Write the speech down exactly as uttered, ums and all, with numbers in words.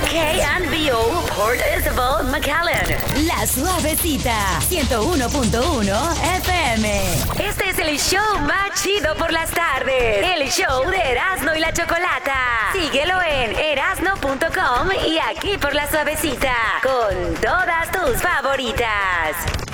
K B O Port Isabel, McAllen. La Suavecita, ciento uno punto uno F M. Este es el show más chido por las tardes. El show de Erasmo y la Chocolata. Síguelo en erasno punto com y aquí por La Suavecita. Con todas tus favoritas.